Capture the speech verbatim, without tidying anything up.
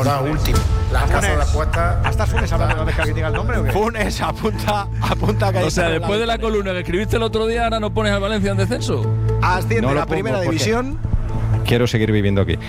quedado último. Las Funes. casas de apuestas. ¿Hasta Funes hablando no deja que diga el nombre o qué? Funes, apunta, apunta que hay. O sea, después de la columna que escribiste el otro día, ahora no pones al Valencia en descenso. Asciende No lo la pongo primera porque- división. Quiero seguir viviendo aquí.